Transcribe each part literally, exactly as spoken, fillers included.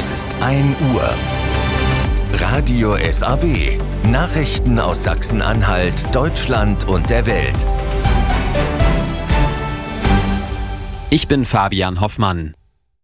Es ist ein Uhr. Radio S A W. Nachrichten aus Sachsen-Anhalt, Deutschland und der Welt. Ich bin Fabian Hoffmann.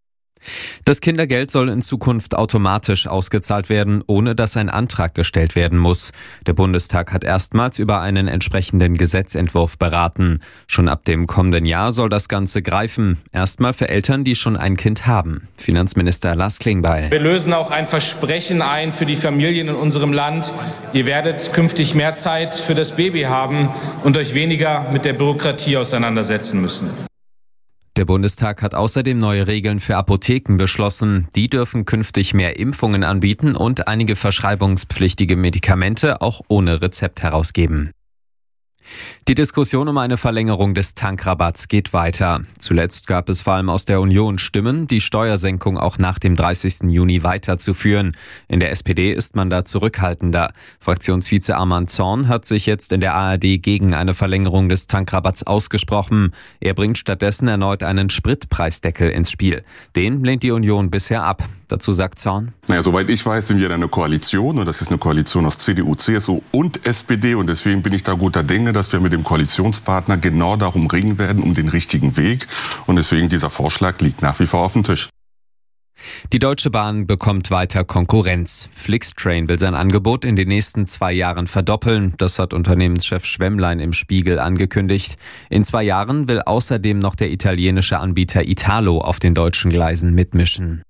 Das Kindergeld soll in Zukunft automatisch ausgezahlt werden, ohne dass ein Antrag gestellt werden muss. Der Bundestag hat erstmals über einen entsprechenden Gesetzentwurf beraten. Schon ab dem kommenden Jahr soll das Ganze greifen. Erstmal für Eltern, die schon ein Kind haben. Finanzminister Lars Klingbeil. Wir lösen auch ein Versprechen ein für die Familien in unserem Land. Ihr werdet künftig mehr Zeit für das Baby haben und euch weniger mit der Bürokratie auseinandersetzen müssen. Der Bundestag hat außerdem neue Regeln für Apotheken beschlossen. Die dürfen künftig mehr Impfungen anbieten und einige verschreibungspflichtige Medikamente auch ohne Rezept herausgeben. Die Diskussion um eine Verlängerung des Tankrabatts geht weiter. Zuletzt gab es vor allem aus der Union Stimmen, die Steuersenkung auch nach dem dreißigsten Juni weiterzuführen. In der S P D ist man da zurückhaltender. Fraktionsvize Arman Zorn hat sich jetzt in der A R D gegen eine Verlängerung des Tankrabatts ausgesprochen. Er bringt stattdessen erneut einen Spritpreisdeckel ins Spiel. Den lehnt die Union bisher ab. Dazu sagt Zorn: Naja, soweit ich weiß, sind wir in einer Koalition und das ist eine Koalition aus C D U, C S U und S P D und deswegen bin ich da guter Dinge, dass wir mit dem Koalitionspartner genau darum ringen werden, um den richtigen Weg und deswegen dieser Vorschlag liegt nach wie vor auf dem Tisch. Die Deutsche Bahn bekommt weiter Konkurrenz. Flixtrain will sein Angebot in den nächsten zwei Jahren verdoppeln. Das hat Unternehmenschef Schwemmlein im Spiegel angekündigt. In zwei Jahren will außerdem noch der italienische Anbieter Italo auf den deutschen Gleisen mitmischen.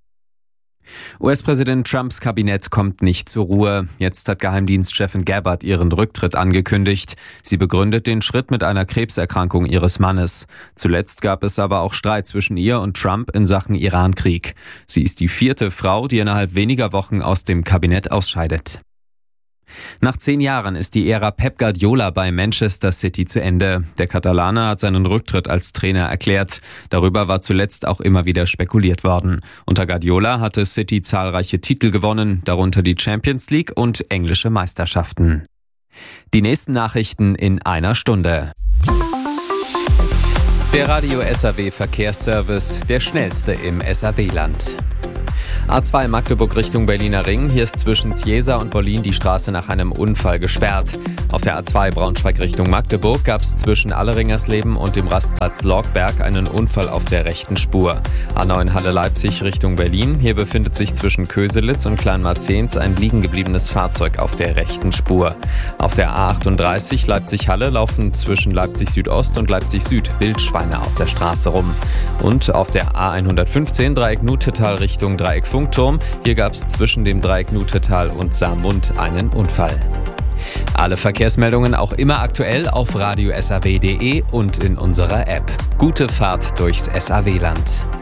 U S-Präsident Trumps Kabinett kommt nicht zur Ruhe. Jetzt hat Geheimdienstchefin Gabbard ihren Rücktritt angekündigt. Sie begründet den Schritt mit einer Krebserkrankung ihres Mannes. Zuletzt gab es aber auch Streit zwischen ihr und Trump in Sachen Irankrieg. Sie ist die vierte Frau, die innerhalb weniger Wochen aus dem Kabinett ausscheidet. Nach zehn Jahren ist die Ära Pep Guardiola bei Manchester City zu Ende. Der Katalaner hat seinen Rücktritt als Trainer erklärt. Darüber war zuletzt auch immer wieder spekuliert worden. Unter Guardiola hatte City zahlreiche Titel gewonnen, darunter die Champions League und englische Meisterschaften. Die nächsten Nachrichten in einer Stunde. Der Radio S A W Verkehrsservice, der schnellste im S A W-Land. A zwei Magdeburg Richtung Berliner Ring. Hier ist zwischen Ziesa und Wollin die Straße nach einem Unfall gesperrt. Auf der A zwei Braunschweig Richtung Magdeburg gab es zwischen Alleringersleben und dem Rastplatz Lorgberg einen Unfall auf der rechten Spur. A neun Halle Leipzig Richtung Berlin. Hier befindet sich zwischen Köselitz und Kleinmarzens ein liegen gebliebenes Fahrzeug auf der rechten Spur. Auf der A achtunddreißig Leipzig-Halle laufen zwischen Leipzig Südost und Leipzig Süd Wildschweine auf der Straße rum. Und auf der A hundertfünfzehn Dreieck Nutetal Richtung Dreieck Funkturm. Hier gab es zwischen dem Dreieck Nutetal und Saarmund einen Unfall. Alle Verkehrsmeldungen auch immer aktuell auf radio s a w punkt d e und in unserer App. Gute Fahrt durchs S A W-Land.